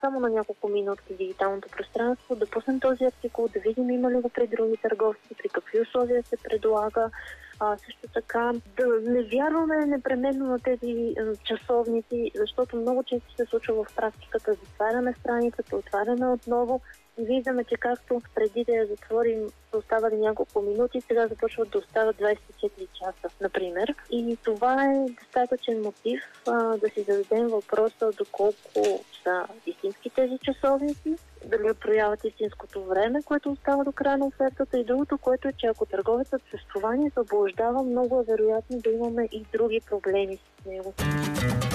само на няколко минутки дигиталното пространство, да пуснем този артикул, да видим има ли го при други търговци, при какви условия се предлага. Също така да не вярваме непременно на тези часовници, защото много често се случва в практиката. Затваряме страницата, отваряме отново и виждаме, че както преди да я затворим оставали няколко минути, сега започват да остават 24 часа, например. И това е достатъчен мотив да си зададем въпроса доколко са истински тези часовници, дали проявят истинското време, което остава до края на офертата, и другото, което е, че ако търговецът с това ни заблуждава, много е вероятно да имаме и други проблеми с него.